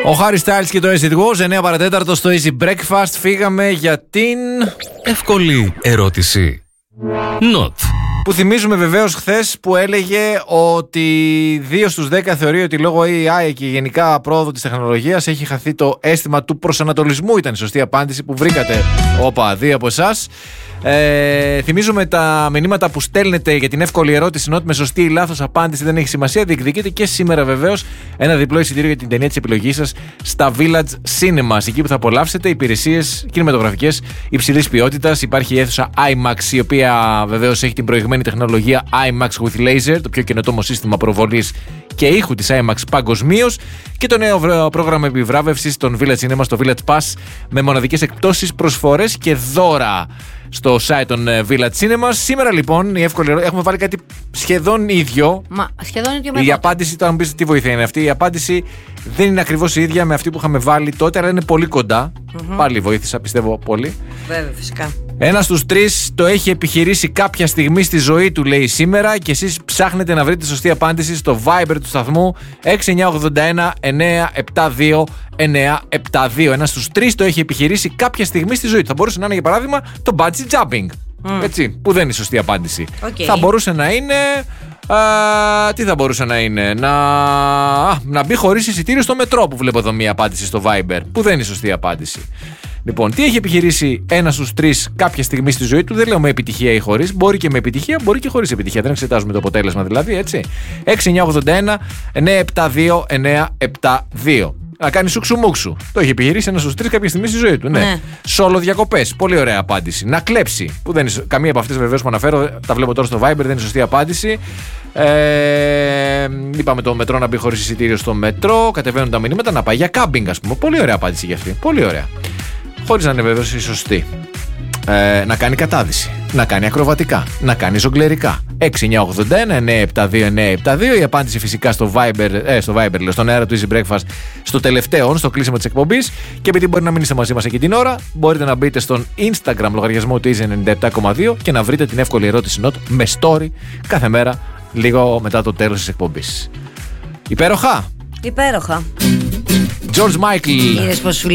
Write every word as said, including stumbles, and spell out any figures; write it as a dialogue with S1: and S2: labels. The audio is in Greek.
S1: Ο Χάρι Στάιλς και το Acid Wars, εννέα παρατέταρτο στο Easy Breakfast. Φύγαμε για την
S2: εύκολη ερώτηση. Not.
S1: Που θυμίζουμε βεβαίως χθες που έλεγε ότι δύο στους δέκα θεωρεί ότι λόγω έι άι και γενικά πρόοδο της τεχνολογίας έχει χαθεί το αίσθημα του προσανατολισμού. Ήταν η σωστή απάντηση που βρήκατε. Όπα, δύο από εσάς. Ε, θυμίζουμε τα μηνύματα που στέλνετε για την εύκολη ερώτηση Not με σωστή ή λάθος απάντηση, δεν έχει σημασία. Διεκδικείτε και σήμερα βεβαίως ένα διπλό εισιτήριο για την ταινία της επιλογής σας στα Village Cinemas. Εκεί που θα απολαύσετε υπηρεσίες κινηματογραφικές υψηλής ποιότητας. Υπάρχει η αίθουσα IMAX, η οποία βεβαίως έχει την προηγμένη τεχνολογία IMAX with Laser, το πιο καινοτόμο σύστημα προβολής και ήχου της IMAX παγκοσμίως, και το νέο πρόγραμμα επιβράβευσης των Village Cinemas, το Village Pass, με μοναδικές εκπτώσεις, προσφορές και δώρα στο site των Village Cinemas. Σήμερα λοιπόν η εύκολη ερώτηση, έχουμε βάλει κάτι σχεδόν ίδιο.
S3: Μα σχεδόν ίδιο με
S1: Η απάντηση, τώρα μου πείτε τι βοήθεια είναι αυτή, η απάντηση δεν είναι ακριβώς η ίδια με αυτή που είχαμε βάλει τότε, αλλά είναι πολύ κοντά. Mm-hmm. Πάλι βοήθησα, πιστεύω πολύ.
S3: Βέβαια, φυσικά.
S1: Ένας στους τρεις το έχει επιχειρήσει κάποια στιγμή στη ζωή του, λέει σήμερα, και εσείς ψάχνετε να βρείτε σωστή απάντηση στο Viber του σταθμού έξι εννιά ογδόντα ένα εννιά επτά δύο εννιά επτά δύο. Ένας στους τρεις το έχει επιχειρήσει κάποια στιγμή στη ζωή του. Θα μπορούσε να είναι, για παράδειγμα, το bungee jumping. Mm. Έτσι, που δεν είναι η σωστή απάντηση.
S3: Okay.
S1: Θα μπορούσε να είναι. Α, τι θα μπορούσε να είναι, να, α, να μπει χωρίς εισιτήριο στο μετρό, που βλέπω εδώ μία απάντηση στο Viber, που δεν είναι η σωστή απάντηση. Λοιπόν, τι έχει επιχειρήσει ένας στους τρεις κάποια στιγμή στη ζωή του, δεν λέω με επιτυχία ή χωρίς, μπορεί και με επιτυχία, μπορεί και χωρίς επιτυχία. Δεν εξετάζουμε το αποτέλεσμα δηλαδή, έτσι. έξι εννιά ογδόντα ένα εννιά επτά δύο εννιά επτά δύο. Να κάνει σουξουμούξου. Το έχει επιχειρήσει ένας στους τρεις κάποια στιγμή στη ζωή του. Ναι. ναι. Σόλο διακοπές. Πολύ ωραία απάντηση. Να κλέψει. Που δεν είναι, καμία από αυτές βεβαίως που αναφέρω, τα βλέπω τώρα στο Viber, δεν είναι σωστή απάντηση. Ε, είπαμε το μετρό να μπει χωρίς εισιτήριο στο μετρό. Κατεβαίνουν τα μηνύματα. Να πάει για κάμπινγκ, ας πούμε. Πολύ ωραία απάντηση για αυτή. Πολύ ωραία. Χωρίς να είναι βεβαίως η σωστή. Ε, να κάνει κατάδυση. Να κάνει ακροβατικά. Να κάνει ζογκλερικά. έξι εννιά ογδόντα ένα εννιά επτά δύο εννιά επτά δύο. Η απάντηση φυσικά στο Viber, ε, στο Viber, λέω, στον αέρα του Easy Breakfast, στο τελευταίο, στο κλείσιμο της εκπομπής. Και επειδή μπορεί να μείνετε μαζί μας εκεί την ώρα, μπορείτε να μπείτε στον Instagram λογαριασμό του Easy ενενήντα επτά κόμμα δύο και να βρείτε την εύκολη ερώτηση Not με story κάθε μέρα, λίγο μετά το τέλος της εκπομπής. Υπέροχα!
S3: Υπέροχα.
S1: George Michael.
S3: Είδες πως σου